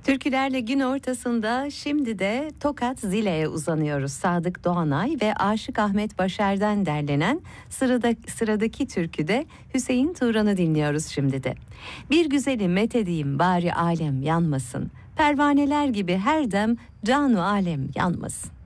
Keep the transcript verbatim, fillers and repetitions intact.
Türkülerle gün ortasında şimdi de Tokat Zile'ye uzanıyoruz. Sadık Doğanay ve Aşık Ahmet Başer'den derlenen sırada, sıradaki türküde Hüseyin Turan'ı dinliyoruz şimdi de. Bir güzeli methedeyim bari alem yanmasın, pervaneler gibi her dem canu alem yanmasın.